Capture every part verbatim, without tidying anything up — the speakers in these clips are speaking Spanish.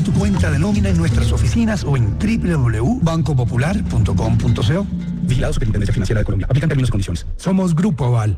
tu cuenta de nómina en nuestras oficinas o en doble u doble u doble u punto banco popular punto com punto co. Vigilado Superintendencia Financiera de Colombia. Aplican términos y condiciones. Somos Grupo Aval.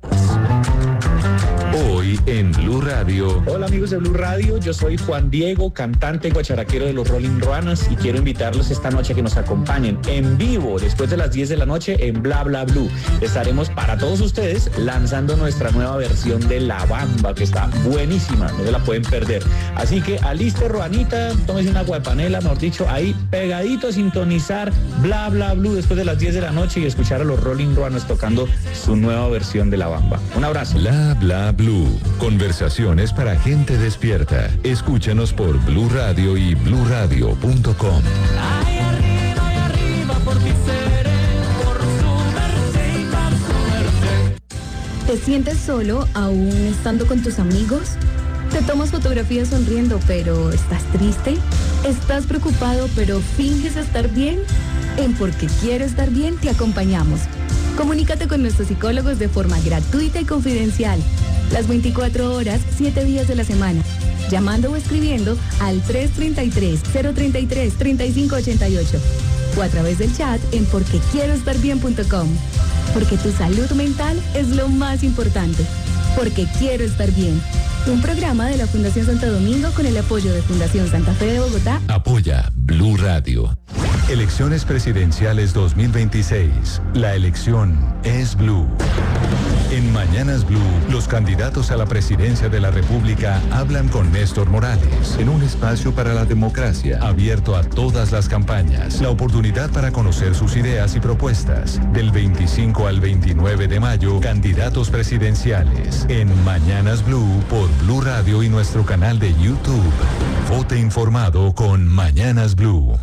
Hoy en Blue Radio. Hola amigos de Blue Radio, yo soy Juan Diego, cantante guacharaquero de los Rolling Ruanas y quiero invitarlos esta noche a que nos acompañen en vivo después de las diez de la noche en Bla Bla Blue. Estaremos para todos ustedes lanzando nuestra nueva versión de La Bamba, que está buenísima, no se la pueden perder. Así que aliste Ruanita, tómese una agua de panela, mejor dicho, ahí pegadito a sintonizar Bla Bla Blue después de las diez de la noche y escuchar a los Rolling Ruanas tocando su nueva versión de La Bamba. Un abrazo. Bla Bla Blue. Conversaciones para gente despierta. Escúchanos por Blue Radio y blue radio punto com. Ay, arriba, ay, arriba, por ti seré, por su merced y por su merced. ¿Te sientes solo aún estando con tus amigos? ¿Te tomas fotografías sonriendo pero estás triste? ¿Estás preocupado pero finges estar bien? En Porque Quiero Estar Bien te acompañamos. Comunícate con nuestros psicólogos de forma gratuita y confidencial. Las veinticuatro horas, siete días de la semana. Llamando o escribiendo al tres tres tres, cero tres tres, tres cinco ocho ocho. O a través del chat en porque quiero estar bien punto com. Porque tu salud mental es lo más importante. Porque Quiero Estar Bien. Un programa de la Fundación Santo Domingo con el apoyo de Fundación Santa Fe de Bogotá. Apoya Blue Radio. Elecciones presidenciales dos mil veintiséis. La elección es Blue. En Mañanas Blue, los candidatos a la presidencia de la República hablan con Néstor Morales en un espacio para la democracia abierto a todas las campañas. La oportunidad para conocer sus ideas y propuestas. Del veinticinco al veintinueve de mayo, candidatos presidenciales. En Mañanas Blue por Blue Radio y nuestro canal de YouTube. Vote informado con Mañanas Blue.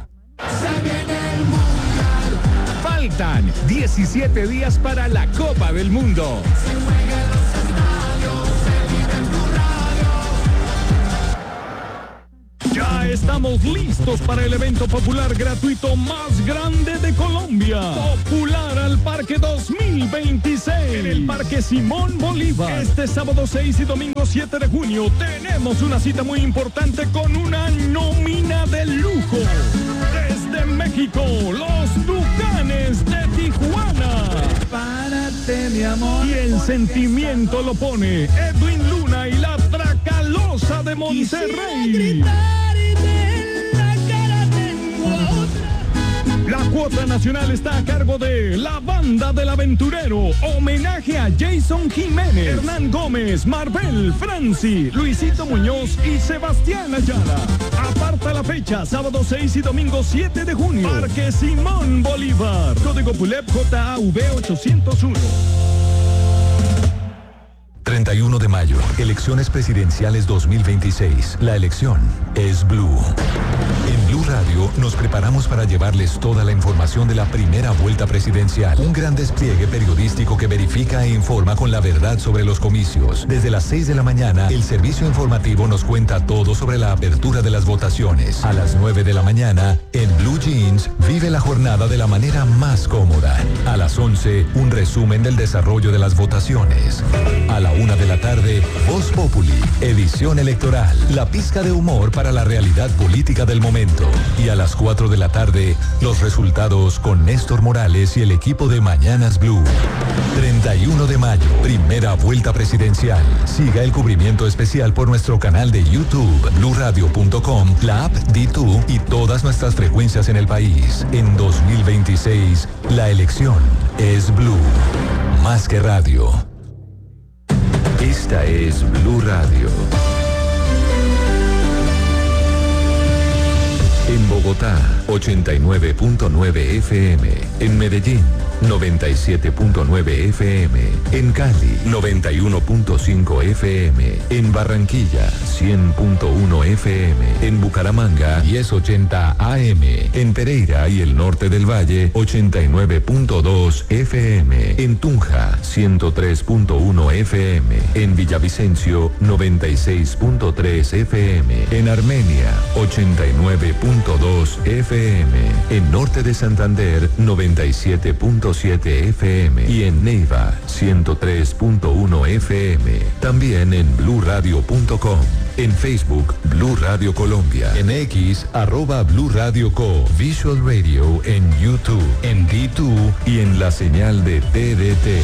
Faltan diecisiete días para la Copa del Mundo. Ya estamos listos para el evento popular gratuito más grande de Colombia. Popular al Parque dos mil veintiséis. En el Parque Simón Bolívar. Este sábado seis y domingo siete de junio tenemos una cita muy importante con una nómina de lujo. Desde México, los Tucanes de Tijuana. Párate, mi amor. Y el sentimiento lo pone Edwin Luna y la Tracalosa de Monterrey. La cuota nacional está a cargo de La Banda del Aventurero. Homenaje a Jason Jiménez, Hernán Gómez, Marvel, Franci, Luisito Muñoz y Sebastián Ayala. Aparta la fecha, sábado seis y domingo siete de junio. Parque Simón Bolívar. Código Pulep J A V ochocientos uno. treinta y uno de mayo, elecciones presidenciales dos mil veintiséis. La elección es Blue. En Blue Radio nos preparamos para llevarles toda la información de la primera vuelta presidencial. Un gran despliegue periodístico que verifica e informa con la verdad sobre los comicios. Desde las seis de la mañana, el servicio informativo nos cuenta todo sobre la apertura de las votaciones. A las nueve de la mañana, en Blue Jeans, vive la jornada de la manera más cómoda. A las once, un resumen del desarrollo de las votaciones. A la una de la tarde, Voz Populi, edición electoral, la pizca de humor para la realidad política del momento. Y a las cuatro de la tarde, los resultados con Néstor Morales y el equipo de Mañanas Blue. treinta y uno de mayo, primera vuelta presidencial. Siga el cubrimiento especial por nuestro canal de YouTube, blue radio punto com, la app D dos y todas nuestras frecuencias en el país. En dos mil veintiséis, la elección es Blue. Más que radio. Esta es Blue Radio. En Bogotá, ochenta y nueve punto nueve F M. En Medellín, noventa y siete punto nueve F M. En Cali, noventa y uno punto cinco F M. En Barranquilla, cien punto uno F M. En Bucaramanga, diez ochenta A M. En Pereira y el norte del Valle, ochenta y nueve punto dos F M. En Tunja, ciento tres punto uno F M. En Villavicencio, noventa y seis punto tres F M. En Armenia, ochenta y nueve punto dos F M. En Norte de Santander, noventa y siete punto siete F M. Y en Neiva, ciento tres punto uno F M. También en blue radio punto com. En Facebook, Blue Radio Colombia. En X, arroba Blue Radio Co. Visual Radio en YouTube, en D dos y en la señal de T D T.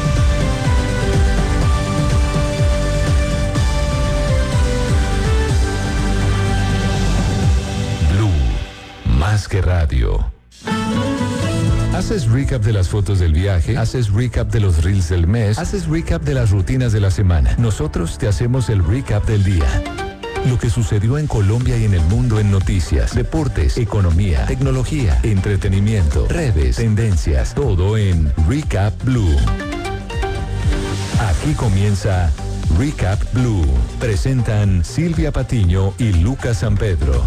Blue, más que radio. ¿Haces recap de las fotos del viaje? ¿Haces recap de los reels del mes? ¿Haces recap de las rutinas de la semana? Nosotros te hacemos el recap del día. Lo que sucedió en Colombia y en el mundo en noticias, deportes, economía, tecnología, entretenimiento, redes, tendencias, todo en Recap Blue. Aquí comienza Recap Blue. Presentan Silvia Patiño y Lucas San Pedro.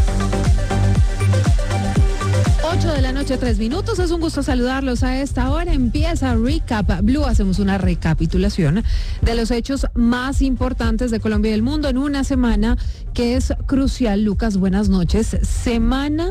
ocho de la noche, tres minutos. Es un gusto saludarlos a esta hora. Empieza Recap Blue. Hacemos una recapitulación de los hechos más importantes de Colombia y del mundo en una semana que es crucial. Lucas, buenas noches. Semana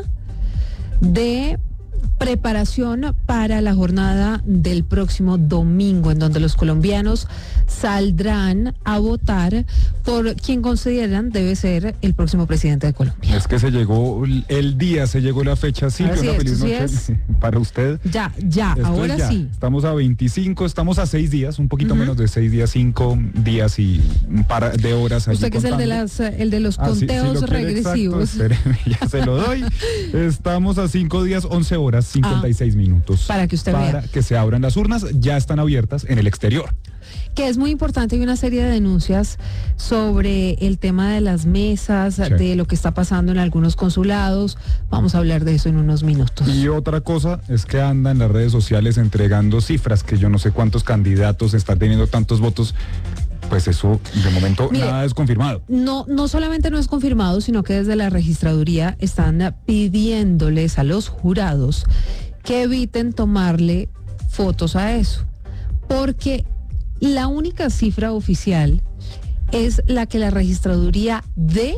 de preparación para la jornada del próximo domingo, en donde los colombianos saldrán a votar por quien consideran debe ser el próximo presidente de Colombia. Es que se llegó el día, se llegó la fecha. Silvia, sí, una feliz sí noche es. para usted. Ya, ya, Esto ahora es ya. sí. Estamos a veinticinco, estamos a seis días, un poquito Uh-huh. menos de seis días, cinco días y un par de horas. Usted allí que es el de, contando. las, el de los Ah, sí, conteos sí lo quiere, regresivos. exacto, espéreme, ya se lo doy. Estamos a cinco días, once horas, cincuenta y seis minutos. Para que usted Para vea. que se abran las urnas, ya están abiertas en el exterior. Que es muy importante, hay una serie de denuncias sobre el tema de las mesas, Sí. de lo que está pasando en algunos consulados. Vamos a hablar de eso en unos minutos. Y otra cosa es que anda en las redes sociales entregando cifras, que yo no sé cuántos candidatos están teniendo tantos votos. Pues eso, de momento, Mire, nada es confirmado. No, no solamente no es confirmado, sino que desde la registraduría están pidiéndoles a los jurados que eviten tomarle fotos a eso, porque la única cifra oficial es la que la registraduría dé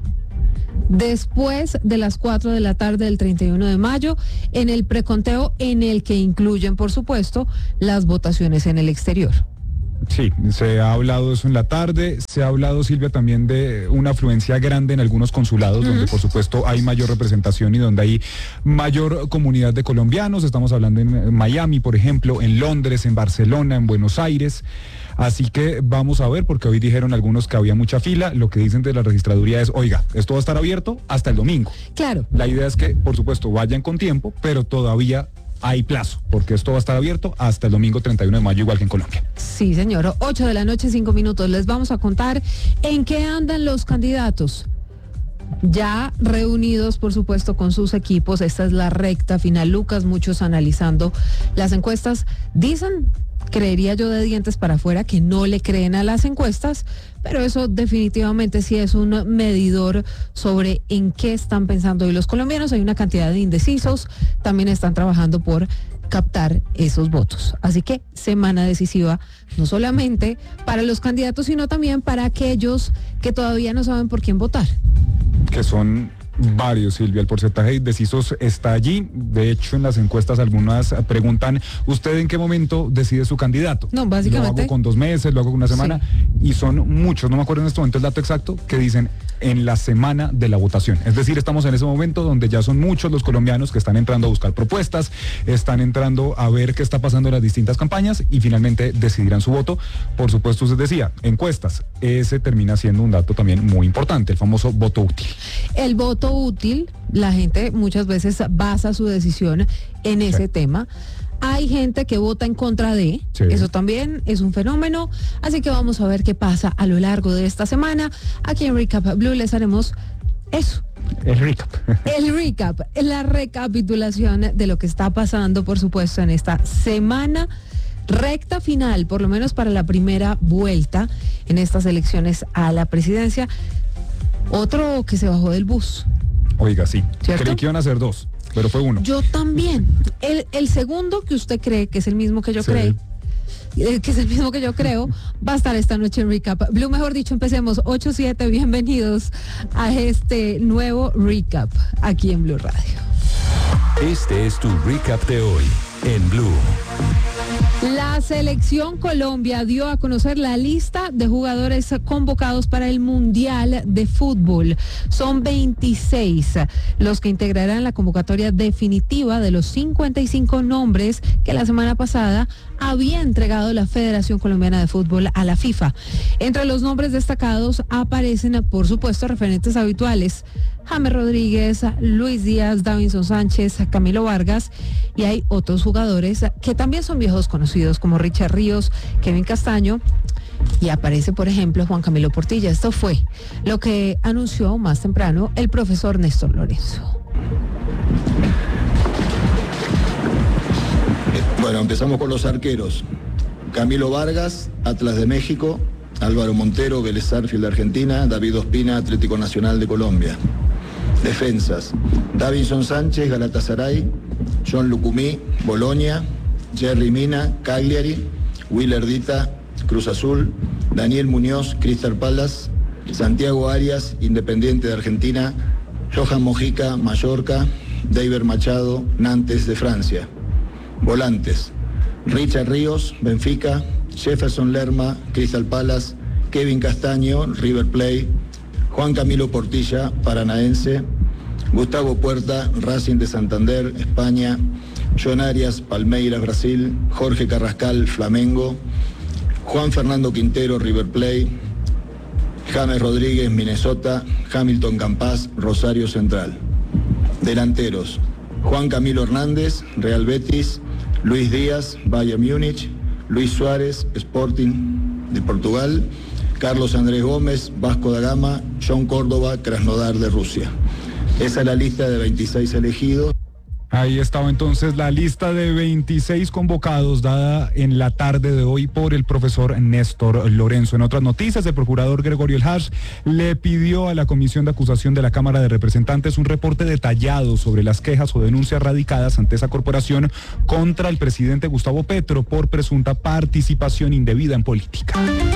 después de las cuatro de la tarde del treinta y uno de mayo en el preconteo, en el que incluyen, por supuesto, las votaciones en el exterior. Sí, se ha hablado de eso en la tarde, se ha hablado, Silvia, también de una afluencia grande en algunos consulados, uh-huh. donde por supuesto hay mayor representación y donde hay mayor comunidad de colombianos. Estamos hablando en Miami, por ejemplo, en Londres, en Barcelona, en Buenos Aires. Así que vamos a ver, porque hoy dijeron algunos que había mucha fila. Lo que dicen de la registraduría es, oiga, esto va a estar abierto hasta el domingo. Claro. La idea es que, por supuesto, vayan con tiempo, pero todavía hay plazo, porque esto va a estar abierto hasta el domingo treinta y uno de mayo, igual que en Colombia. Sí, señor. ocho de la noche, cinco minutos. Les vamos a contar en qué andan los candidatos. Ya reunidos, por supuesto, con sus equipos. Esta es la recta final. Lucas, muchos analizando las encuestas. Dicen, creería yo de dientes para afuera, que no le creen a las encuestas, pero eso definitivamente sí es un medidor sobre en qué están pensando hoy los colombianos. Hay una cantidad de indecisos, también están trabajando por captar esos votos. Así que semana decisiva, no solamente para los candidatos, sino también para aquellos que todavía no saben por quién votar. Que son varios, Silvia. El porcentaje de indecisos está allí. De hecho, en las encuestas algunas preguntan, ¿usted en qué momento decide su candidato? No, básicamente. Lo hago con dos meses, lo hago con una semana. Sí. Y son muchos, no me acuerdo en este momento el dato exacto, que dicen en la semana de la votación. Es decir, estamos en ese momento donde ya son muchos los colombianos que están entrando a buscar propuestas, están entrando a ver qué está pasando en las distintas campañas y finalmente decidirán su voto. Por supuesto, usted decía, encuestas. Ese termina siendo un dato también muy importante, el famoso voto útil. El voto útil, la gente muchas veces basa su decisión en ese sí. tema. Hay gente que vota en contra de, sí. eso también es un fenómeno, así que vamos a ver qué pasa a lo largo de esta semana. Aquí en Recap Blue les haremos eso. El recap. El recap, la recapitulación de lo que está pasando, por supuesto, en esta semana recta final, por lo menos para la primera vuelta en estas elecciones a la presidencia. Otro que se bajó del bus. Oiga, sí. ¿Cierto? Creí que iban a ser dos, pero fue uno. Yo también. El, el segundo que usted cree que es el mismo que yo sí. creo, que es el mismo que yo creo, va a estar esta noche en Recap Blue. Mejor dicho, empecemos. ocho siete, bienvenidos a este nuevo Recap aquí en Blue Radio. Este es tu Recap de hoy en Blue. La selección Colombia dio a conocer la lista de jugadores convocados para el Mundial de Fútbol. Son veintiséis los que integrarán la convocatoria definitiva de los cincuenta y cinco nombres que la semana pasada había entregado la Federación Colombiana de Fútbol a la FIFA. Entre los nombres destacados aparecen, por supuesto, referentes habituales: James Rodríguez, Luis Díaz, Davinson Sánchez, Camilo Vargas, y hay otros jugadores que también son viejos conocidos como Richard Ríos, Kevin Castaño, y aparece, por ejemplo, Juan Camilo Portilla. Esto fue lo que anunció más temprano el profesor Néstor Lorenzo. Bueno, empezamos con los arqueros. Camilo Vargas, Atlas de México; Álvaro Montero, Vélez Sarsfield de Argentina; David Ospina, Atlético Nacional de Colombia. Defensas: Davinson Sánchez, Galatasaray; John Lucumí, Bolonia; Jerry Mina, Cagliari; Willer Dita, Cruz Azul; Daniel Muñoz, Crystal Palace; Santiago Arias, Independiente de Argentina; Johan Mojica, Mallorca; David Machado, Nantes de Francia. Volantes: Richard Ríos, Benfica; Jefferson Lerma, Crystal Palace; Kevin Castaño, River Plate; Juan Camilo Portilla, Paranaense; Gustavo Puerta, Racing de Santander, España; John Arias, Palmeiras, Brasil; Jorge Carrascal, Flamengo; Juan Fernando Quintero, River Plate; James Rodríguez, Minnesota; Hamilton Campas, Rosario Central. Delanteros: Juan Camilo Hernández, Real Betis; Luis Díaz, Bayern Múnich; Luis Suárez, Sporting de Portugal; Carlos Andrés Gómez, Vasco da Gama; John Córdoba, Krasnodar de Rusia. Esa es la lista de veintiséis elegidos. Ahí estaba entonces la lista de veintiséis convocados dada en la tarde de hoy por el profesor Néstor Lorenzo. En otras noticias, el procurador Gregorio El Hash le pidió a la Comisión de Acusación de la Cámara de Representantes un reporte detallado sobre las quejas o denuncias radicadas ante esa corporación contra el presidente Gustavo Petro por presunta participación indebida en política.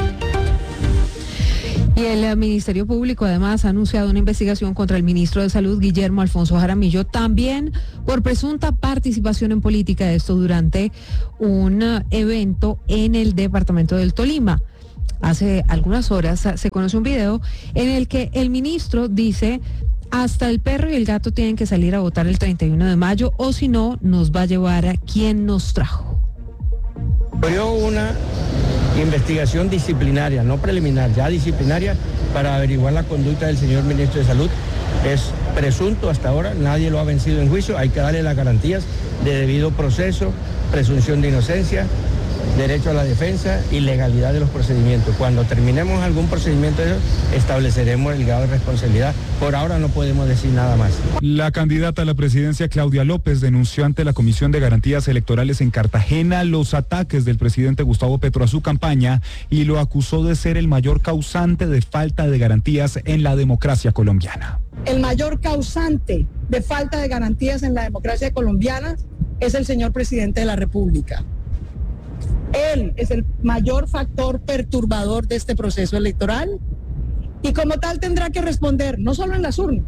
Y el Ministerio Público además ha anunciado una investigación contra el ministro de Salud, Guillermo Alfonso Jaramillo, también por presunta participación en política, esto durante un evento en el departamento del Tolima. Hace algunas horas se conoció un video en el que el ministro dice: hasta el perro y el gato tienen que salir a votar el treinta y uno de mayo, o si no, nos va a llevar a quien nos trajo. Abrió una investigación disciplinaria, no preliminar, ya disciplinaria, para averiguar la conducta del señor ministro de Salud. Es presunto hasta ahora, nadie lo ha vencido en juicio, hay que darle las garantías de debido proceso, presunción de inocencia, derecho a la defensa y legalidad de los procedimientos. Cuando terminemos algún procedimiento de eso, estableceremos el grado de responsabilidad. Por ahora no podemos decir nada más. La candidata a la presidencia, Claudia López, denunció ante la Comisión de Garantías Electorales en Cartagena los ataques del presidente Gustavo Petro a su campaña y lo acusó de ser el mayor causante de falta de garantías en la democracia colombiana. El mayor causante de falta de garantías en la democracia colombiana es el señor presidente de la República. Él es el mayor factor perturbador de este proceso electoral y como tal tendrá que responder no solo en las urnas,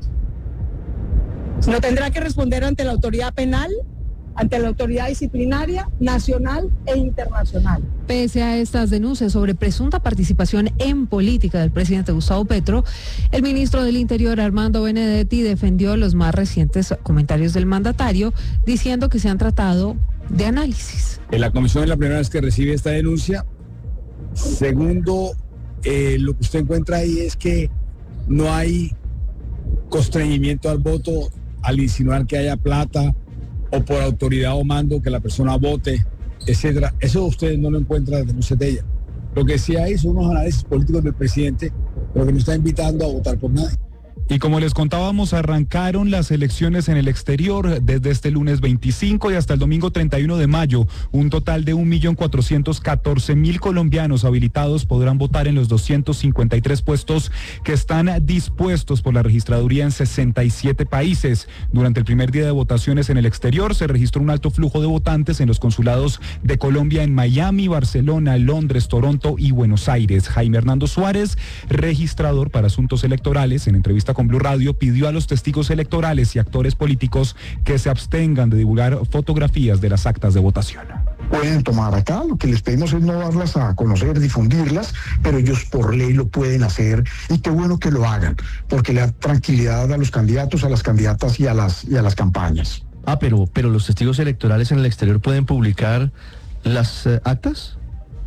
sino tendrá que responder ante la autoridad penal, ante la autoridad disciplinaria nacional e internacional. Pese a estas denuncias sobre presunta participación en política del presidente Gustavo Petro, el ministro del Interior, Armando Benedetti, defendió los más recientes comentarios del mandatario, diciendo que se han tratado de análisis. La comisión es la primera vez que recibe esta denuncia. Segundo, eh, lo que usted encuentra ahí es que no hay constreñimiento al voto al insinuar que haya plata o por autoridad o mando que la persona vote, etcétera. Eso usted no lo encuentra en las denuncias de ella. Lo que sí hay son unos análisis políticos del presidente, pero que no está invitando a votar por nadie. Y como les contábamos, arrancaron las elecciones en el exterior desde este lunes veinticinco y hasta el domingo treinta y uno de mayo. Un total de un millón cuatrocientos catorce mil colombianos habilitados podrán votar en los doscientos cincuenta y tres puestos que están dispuestos por la registraduría en sesenta y siete países. Durante el primer día de votaciones en el exterior se registró un alto flujo de votantes en los consulados de Colombia en Miami, Barcelona, Londres, Toronto y Buenos Aires. Jaime Hernando Suárez, registrador para asuntos electorales, en entrevista con Blue Radio, pidió a los testigos electorales y actores políticos que se abstengan de divulgar fotografías de las actas de votación. pueden tomar. Acá lo que les pedimos es no darlas a conocer, difundirlas, pero ellos por ley lo pueden hacer, y qué bueno que lo hagan, porque le da tranquilidad a los candidatos, a las candidatas y a las, y a las campañas. Ah, pero, pero los testigos electorales en el exterior pueden publicar las eh, actas.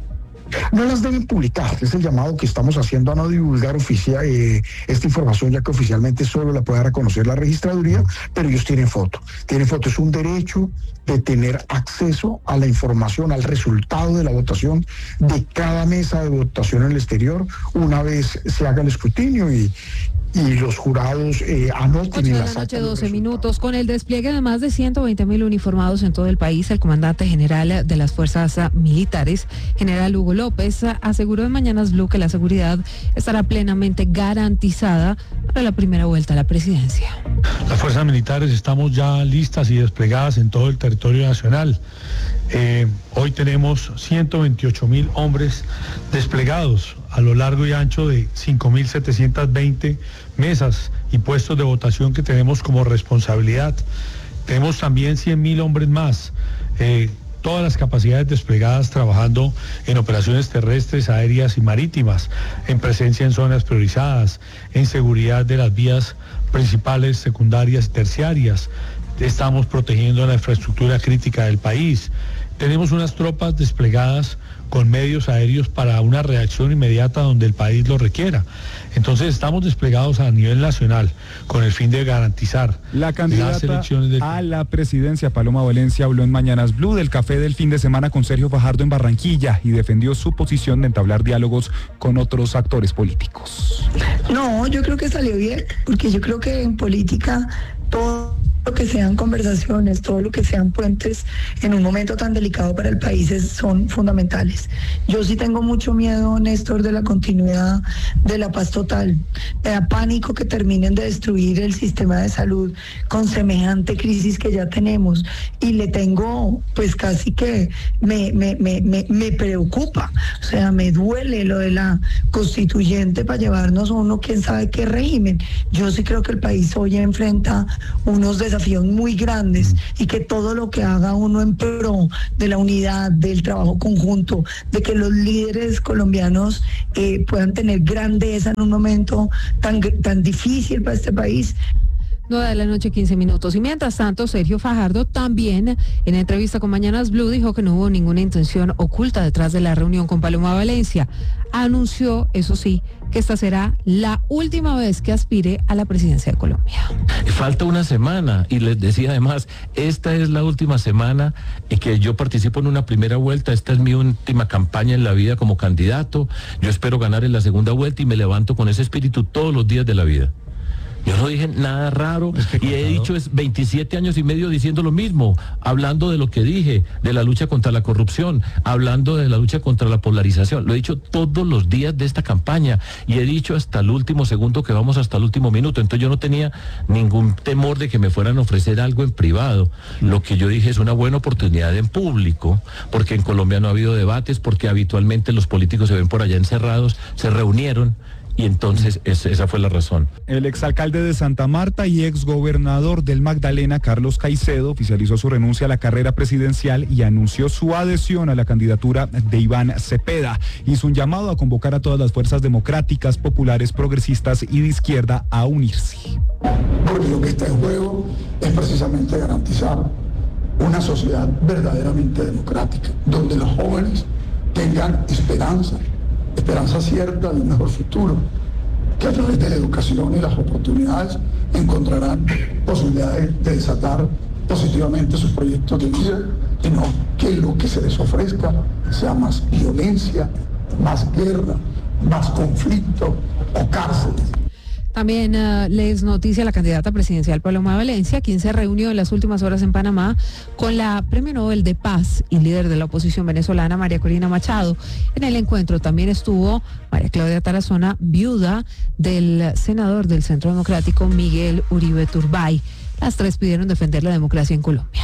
No las deben publicar, es el llamado que estamos haciendo a no divulgar oficia, eh, esta información, ya que oficialmente solo la puede dar a conocer la registraduría, pero ellos tienen foto, tienen foto, es un derecho de tener acceso a la información, al resultado de la votación de cada mesa de votación en el exterior, una vez se haga el escrutinio y, y los jurados eh, anoten en ocho de las la noche, actas doce minutos. Con el despliegue de más de ciento veinte mil uniformados en todo el país, el comandante general de las fuerzas militares, general Hugo López, aseguró en Mañanas Blue que la seguridad estará plenamente garantizada para la primera vuelta a la presidencia. Las fuerzas militares estamos ya listas y desplegadas en todo el territorio nacional. Eh, hoy tenemos ciento veintiocho mil hombres desplegados a lo largo y ancho de cinco mil setecientas veinte mesas y puestos de votación que tenemos como responsabilidad. Tenemos también cien mil hombres más, eh, todas las capacidades desplegadas trabajando en operaciones terrestres, aéreas y marítimas, en presencia en zonas priorizadas, en seguridad de las vías principales, secundarias y terciarias. Estamos protegiendo la infraestructura crítica del país. Tenemos unas tropas desplegadas con medios aéreos para una reacción inmediata donde el país lo requiera. Entonces estamos desplegados a nivel nacional con el fin de garantizar la candidata las elecciones de... a la presidencia, Paloma Valencia, habló en Mañanas Blue del café del fin de semana con Sergio Fajardo en Barranquilla y defendió su posición de entablar diálogos con otros actores políticos. No, yo creo que salió bien, porque yo creo que en política todo lo que sean conversaciones, todo lo que sean puentes en un momento tan delicado para el país es, son fundamentales. Yo sí tengo mucho miedo, Néstor, de la continuidad de la paz total. Me da pánico que terminen de destruir el sistema de salud con semejante crisis que ya tenemos, y le tengo, pues casi que me, me, me, me, me preocupa, o sea, me duele lo de la constituyente para llevarnos a uno quién sabe qué régimen. Yo sí creo que el país hoy enfrenta unos desafíos muy grandes, y que todo lo que haga uno en pro de la unidad, del trabajo conjunto, de que los líderes colombianos eh, puedan tener grandeza en un momento tan, tan difícil para este país. nueve de la noche, quince minutos. Y mientras tanto, Sergio Fajardo también, en entrevista con Mañanas Blue, dijo que no hubo ninguna intención oculta detrás de la reunión con Paloma Valencia. Anunció, eso sí, que esta será la última vez que aspire a la presidencia de Colombia. Falta una semana, y les decía además, esta es la última semana en que yo participo en una primera vuelta. Esta es mi última campaña en la vida como candidato. Yo espero ganar en la segunda vuelta y me levanto con ese espíritu todos los días de la vida. Yo no dije nada raro y he dicho es veintisiete años y medio diciendo lo mismo, hablando de lo que dije, de la lucha contra la corrupción, hablando de la lucha contra la polarización. Lo he dicho todos los días de esta campaña y he dicho hasta el último segundo que vamos hasta el último minuto. Entonces yo no tenía ningún temor de que me fueran a ofrecer algo en privado. Lo que yo dije es una buena oportunidad en público, porque en Colombia no ha habido debates, porque habitualmente los políticos se ven por allá encerrados, se reunieron. Y entonces es, esa fue la razón. El exalcalde de Santa Marta y exgobernador del Magdalena, Carlos Caicedo, oficializó su renuncia a la carrera presidencial y anunció su adhesión a la candidatura de Iván Cepeda. Hizo un llamado a convocar a todas las fuerzas democráticas, populares, progresistas y de izquierda a unirse. Porque lo que está en juego es precisamente garantizar una sociedad verdaderamente democrática, donde los jóvenes tengan esperanza. esperanza cierta de un mejor futuro, que a través de la educación y las oportunidades encontrarán posibilidades de desatar positivamente sus proyectos de vida, y no que lo que se les ofrezca sea más violencia, más guerra, más conflicto o cárceles. También uh, les noticia la candidata presidencial Paloma Valencia, quien se reunió en las últimas horas en Panamá con la Premio Nobel de Paz y líder de la oposición venezolana, María Corina Machado. En el encuentro también estuvo María Claudia Tarazona, viuda del senador del Centro Democrático, Miguel Uribe Turbay. Las tres pidieron defender la democracia en Colombia.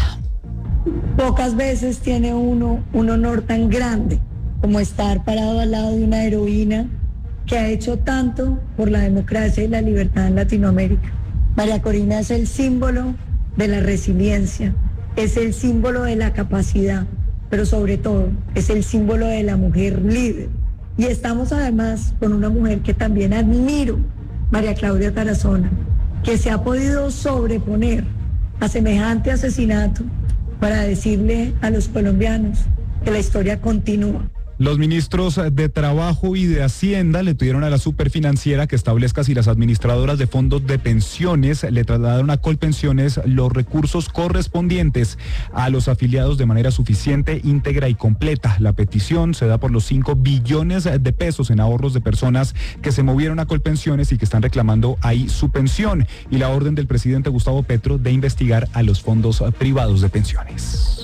Pocas veces tiene uno un honor tan grande como estar parado al lado de una heroína que ha hecho tanto por la democracia y la libertad en Latinoamérica. María Corina es el símbolo de la resiliencia, es el símbolo de la capacidad, pero sobre todo es el símbolo de la mujer líder. Y estamos además con una mujer que también admiro, María Claudia Tarazona, que se ha podido sobreponer a semejante asesinato para decirle a los colombianos que la historia continúa. Los ministros de Trabajo y de Hacienda le pidieron a la superfinanciera que establezca si las administradoras de fondos de pensiones le trasladaron a Colpensiones los recursos correspondientes a los afiliados de manera suficiente, íntegra y completa. La petición se da por los cinco billones de pesos en ahorros de personas que se movieron a Colpensiones y que están reclamando ahí su pensión, y la orden del presidente Gustavo Petro de investigar a los fondos privados de pensiones.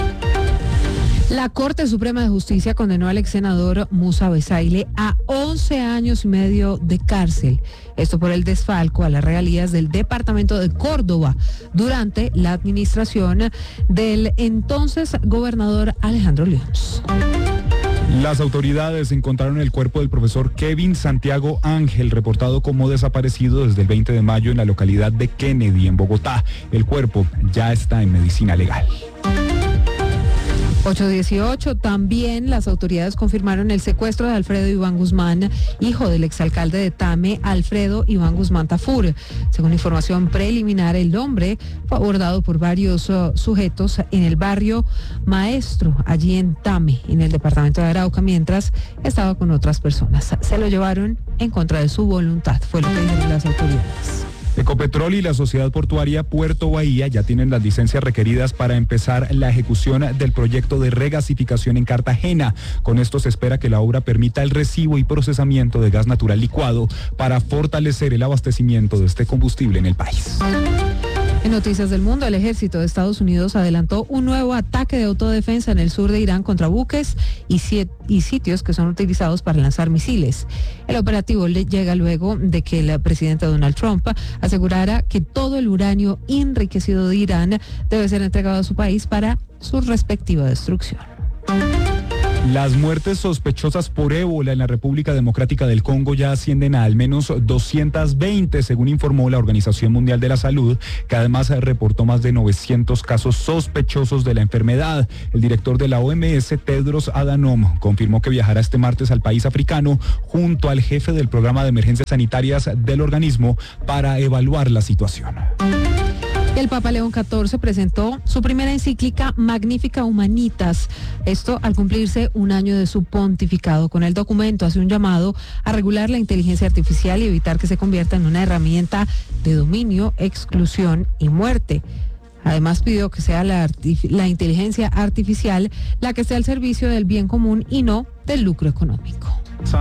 La Corte Suprema de Justicia condenó al ex senador Musa Besaile a once años y medio de cárcel. Esto por el desfalco a las regalías del departamento de Córdoba durante la administración del entonces gobernador Alejandro Leons. Las autoridades encontraron el cuerpo del profesor Kevin Santiago Ángel, reportado como desaparecido desde el veinte de mayo en la localidad de Kennedy, en Bogotá. El cuerpo ya está en medicina legal. ocho dieciocho, también las autoridades confirmaron el secuestro de Alfredo Iván Guzmán, hijo del exalcalde de Tame, Alfredo Iván Guzmán Tafur. Según información preliminar, el hombre fue abordado por varios uh, sujetos en el barrio Maestro, allí en Tame, en el departamento de Arauca, mientras estaba con otras personas. Se lo llevaron en contra de su voluntad, fue lo que dijeron las autoridades. Ecopetrol y la Sociedad Portuaria Puerto Bahía ya tienen las licencias requeridas para empezar la ejecución del proyecto de regasificación en Cartagena. Con esto se espera que la obra permita el recibo y procesamiento de gas natural licuado para fortalecer el abastecimiento de este combustible en el país. En Noticias del Mundo, el ejército de Estados Unidos adelantó un nuevo ataque de autodefensa en el sur de Irán contra buques y, y sitios que son utilizados para lanzar misiles. El operativo le llega luego de que el presidente Donald Trump asegurara que todo el uranio enriquecido de Irán debe ser entregado a su país para su respectiva destrucción. Las muertes sospechosas por ébola en la República Democrática del Congo ya ascienden a al menos doscientas veinte, según informó la Organización Mundial de la Salud, que además reportó más de novecientos casos sospechosos de la enfermedad. El director de la O M S, Tedros Adhanom, confirmó que viajará este martes al país africano junto al jefe del programa de emergencias sanitarias del organismo para evaluar la situación. El Papa León catorce presentó su primera encíclica Magnificat Humanitas, esto al cumplirse un año de su pontificado. Con el documento hace un llamado a regular la inteligencia artificial y evitar que se convierta en una herramienta de dominio, exclusión y muerte. Además pidió que sea la, la inteligencia artificial la que esté al servicio del bien común y no del lucro económico.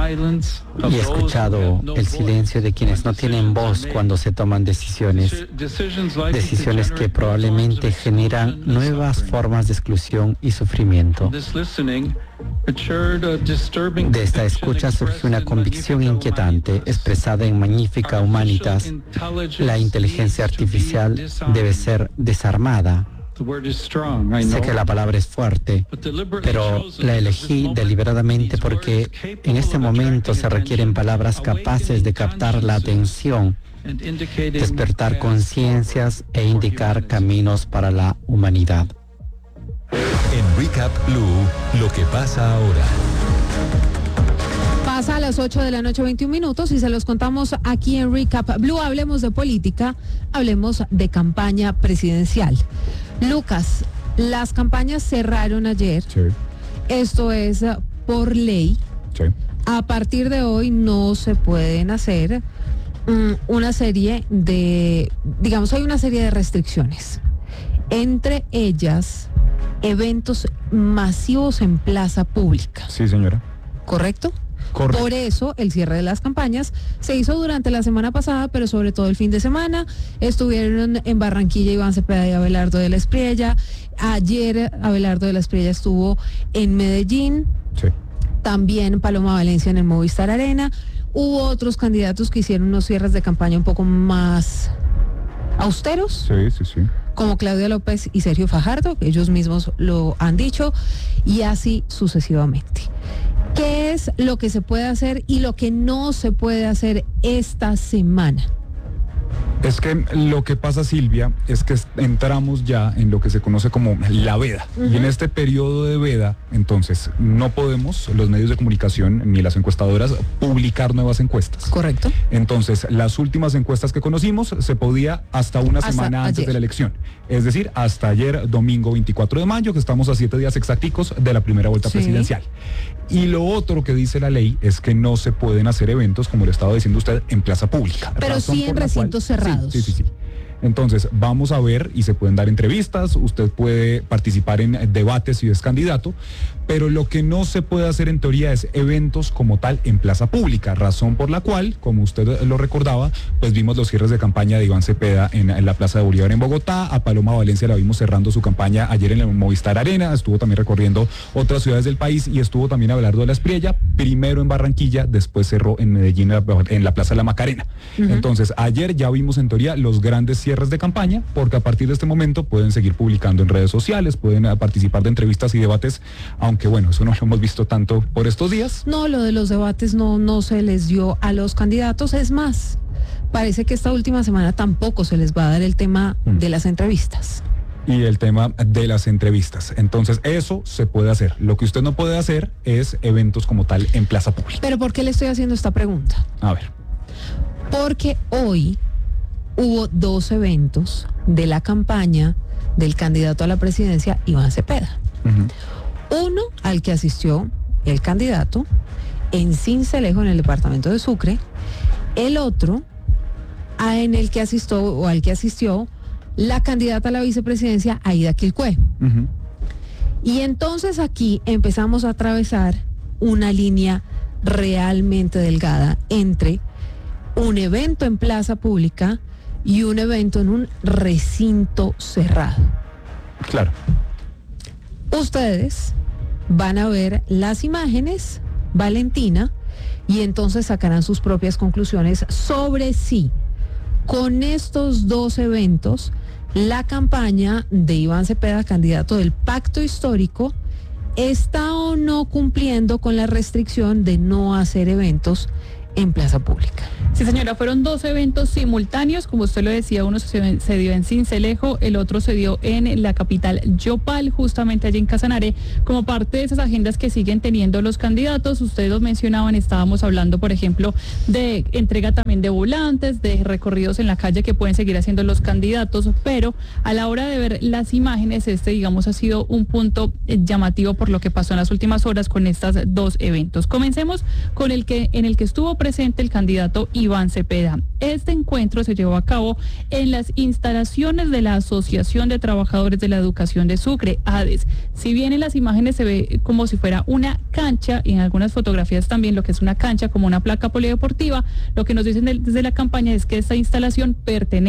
Y he escuchado el silencio de quienes no tienen voz cuando se toman decisiones, decisiones que probablemente generan nuevas formas de exclusión y sufrimiento. De esta escucha surge una convicción inquietante expresada en Magnificat Humanitas. La inteligencia artificial debe ser desarmada. Sé que la palabra es fuerte, pero la elegí deliberadamente porque en este momento se requieren palabras capaces de captar la atención, despertar conciencias e indicar caminos para la humanidad. En Recap Blue, lo que pasa ahora. Pasa a las ocho de la noche, veintiún minutos, y se los contamos aquí en Recap Blue. Hablemos de política, hablemos de campaña presidencial. Lucas, las campañas cerraron ayer. Sí. Esto es por ley. Sí. A partir de hoy no se pueden hacer um, una serie de, digamos, hay una serie de restricciones. Entre ellas, eventos masivos en plaza pública. Sí, señora. ¿Correcto? Correcto. Por eso el cierre de las campañas se hizo durante la semana pasada, pero sobre todo el fin de semana. Estuvieron en Barranquilla Iván Cepeda y Abelardo de la Espriella. Ayer Abelardo de la Espriella estuvo en Medellín. Sí. También Paloma Valencia en el Movistar Arena. Hubo otros candidatos que hicieron unos cierres de campaña un poco más austeros. Sí, sí, sí. Como Claudia López y Sergio Fajardo, ellos mismos lo han dicho, y así sucesivamente. ¿Qué es lo que se puede hacer y lo que no se puede hacer esta semana? Es que lo que pasa, Silvia, es que entramos ya en lo que se conoce como la veda. Uh-huh. Y en este periodo de veda, entonces, no podemos, los medios de comunicación ni las encuestadoras, publicar nuevas encuestas. Correcto. Entonces, las últimas encuestas que conocimos se podía hasta una hasta semana antes ayer. de la elección. Es decir, hasta ayer, domingo veinticuatro de mayo, que estamos a siete días exacticos de la primera vuelta sí. presidencial. Y lo otro que dice la ley es que no se pueden hacer eventos, como le estaba diciendo usted, en plaza pública. Pero sí en recintos cual, cerrados. Sí, sí, sí, sí. Entonces, vamos a ver y se pueden dar entrevistas, usted puede participar en debates si es candidato, pero lo que no se puede hacer en teoría es eventos como tal en plaza pública, razón por la cual, como usted lo recordaba, pues vimos los cierres de campaña de Iván Cepeda en, en la Plaza de Bolívar en Bogotá, a Paloma Valencia la vimos cerrando su campaña ayer en el Movistar Arena, estuvo también recorriendo otras ciudades del país y estuvo también Abelardo de la Espriella, primero en Barranquilla, después cerró en Medellín en la Plaza de la Macarena. Uh-huh. Entonces, ayer ya vimos en teoría los grandes cierres de campaña, porque a partir de este momento pueden seguir publicando en redes sociales, pueden participar de entrevistas y debates, aunque bueno, eso no lo hemos visto tanto por estos días. No, lo de los debates no, no se les dio a los candidatos, es más, parece que esta última semana tampoco se les va a dar el tema mm. de las entrevistas. Y el tema de las entrevistas. Entonces, eso se puede hacer. Lo que usted no puede hacer es eventos como tal en plaza pública. ¿Pero por qué le estoy haciendo esta pregunta? A ver. Porque hoy hubo dos eventos de la campaña del candidato a la presidencia, Iván Cepeda. Uh-huh. Uno al que asistió el candidato en Sincelejo, en el departamento de Sucre. El otro a, en el que asistió o al que asistió la candidata a la vicepresidencia, Aida Quilcue. Uh-huh. Y entonces aquí empezamos a atravesar una línea realmente delgada entre un evento en plaza pública y un evento en un recinto cerrado. Claro. Ustedes van a ver las imágenes, Valentina, y entonces sacarán sus propias conclusiones sobre si con estos dos eventos la campaña de Iván Cepeda, candidato del Pacto Histórico, está o no cumpliendo con la restricción de no hacer eventos en plaza pública. Sí, señora, fueron dos eventos simultáneos, como usted lo decía, uno se, se dio en Sincelejo, el otro se dio en la capital Yopal, justamente allí en Casanare, como parte de esas agendas que siguen teniendo los candidatos. Ustedes los mencionaban, estábamos hablando, por ejemplo, de entrega también de volantes, de recorridos en la calle que pueden seguir haciendo los candidatos, pero a la hora de ver las imágenes, este, digamos, ha sido un punto llamativo por lo que pasó en las últimas horas con estos dos eventos. Comencemos con el que en el que estuvo presente el candidato Iván Cepeda. Este encuentro se llevó a cabo en las instalaciones de la Asociación de Trabajadores de la Educación de Sucre, ADES. Si bien en las imágenes se ve como si fuera una cancha, y en algunas fotografías también lo que es una cancha como una placa polideportiva, lo que nos dicen desde la campaña es que esta instalación pertenece